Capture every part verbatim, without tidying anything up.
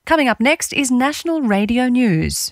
Coming up next is National Radio News.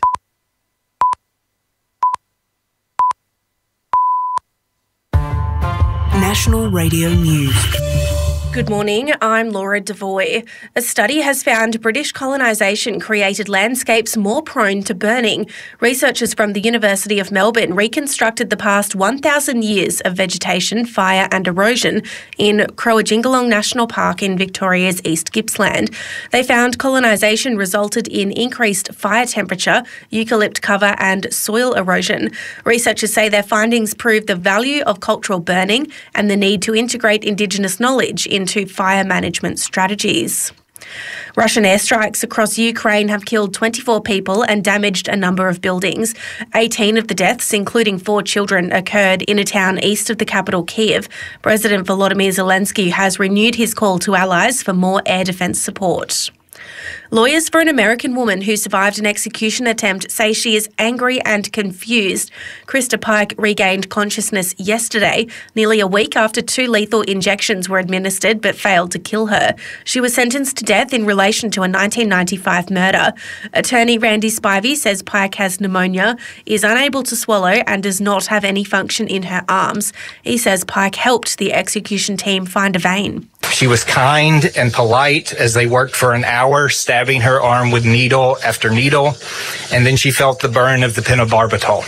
National Radio News. Good morning, I'm Laura Devoy. A study has found British colonisation created landscapes more prone to burning. Researchers from the University of Melbourne reconstructed the past one thousand years of vegetation, fire and erosion in Croajingolong National Park in Victoria's East Gippsland. They found colonisation resulted in increased fire temperature, eucalypt cover and soil erosion. Researchers say their findings prove the value of cultural burning and the need to integrate Indigenous knowledge in into fire management strategies. Russian airstrikes across Ukraine have killed twenty-four people and damaged a number of buildings. eighteen of the deaths, including four children, occurred in a town east of the capital, Kyiv. President Volodymyr Zelensky has renewed his call to allies for more air defence support. Lawyers for an American woman who survived an execution attempt say she is angry and confused. Krista Pike regained consciousness yesterday, nearly a week after two lethal injections were administered but failed to kill her. She was sentenced to death in relation to a nineteen ninety-five murder. Attorney Randy Spivey says Pike has pneumonia, is unable to swallow and does not have any function in her arms. He says Pike helped the execution team find a vein. She was kind and polite as they worked for an hour, stabbing her arm with needle after needle, and then she felt the burn of the pentobarbital.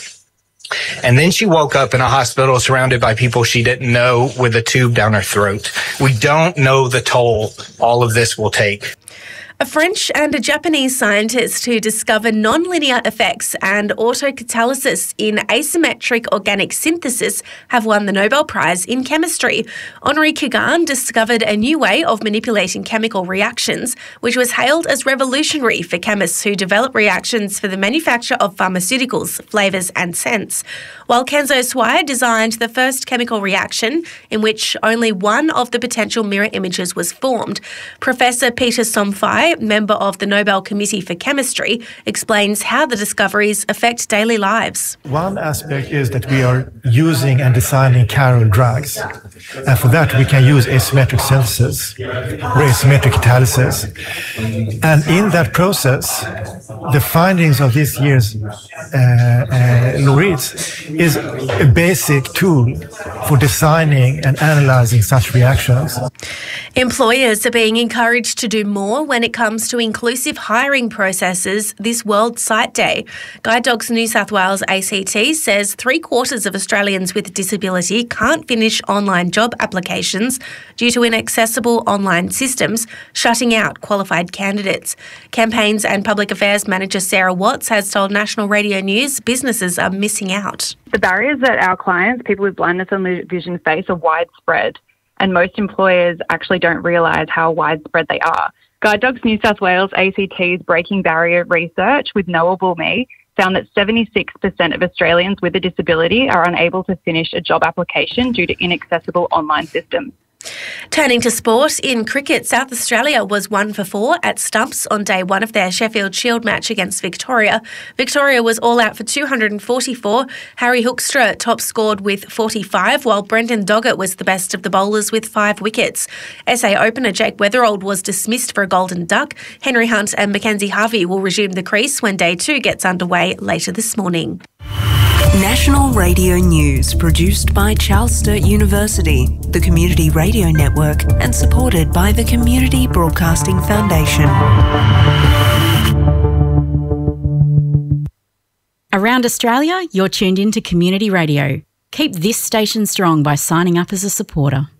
And then she woke up in a hospital surrounded by people she didn't know with a tube down her throat. We don't know the toll all of this will take. A French and a Japanese scientist who discovered nonlinear effects and autocatalysis in asymmetric organic synthesis have won the Nobel Prize in Chemistry. Henri Kugan discovered a new way of manipulating chemical reactions, which was hailed as revolutionary for chemists who develop reactions for the manufacture of pharmaceuticals, flavours and scents. While Kenzo Swire designed the first chemical reaction in which only one of the potential mirror images was formed. Professor Peter Somfai, member of the Nobel Committee for Chemistry, explains how the discoveries affect daily lives. One aspect is that we are using and designing chiral drugs. And for that, we can use asymmetric synthesis or asymmetric catalysis. And in that process, the findings of this year's uh, uh, laureates is a basic tool for designing and analyzing such reactions. Employers are being encouraged to do more when it comes to inclusive hiring processes this World Sight Day. Guide Dogs New South Wales A C T says three quarters of Australians with disability can't finish online job applications due to inaccessible online systems, shutting out qualified candidates. Campaigns and Public Affairs Manager Sarah Watts has told National Radio News businesses are missing out. The barriers that our clients, people with blindness and low vision, face are widespread, and most employers actually don't realise how widespread they are. Guide Dogs New South Wales A C T's Breaking Barrier research with Knowable Me found that seventy-six percent of Australians with a disability are unable to finish a job application due to inaccessible online systems. Turning to sport, in cricket, South Australia was one for four at stumps on day one of their Sheffield Shield match against Victoria. Victoria was all out for two hundred forty-four. Harry Hoekstra top scored with forty-five, while Brendan Doggett was the best of the bowlers with five wickets. S A opener Jake Weatherold was dismissed for a golden duck. Henry Hunt and Mackenzie Harvey will resume the crease when day two gets underway later this morning. National Radio News, produced by Charles Sturt University, the Community Radio Network, and supported by the Community Broadcasting Foundation. Around Australia, you're tuned in to Community Radio. Keep this station strong by signing up as a supporter.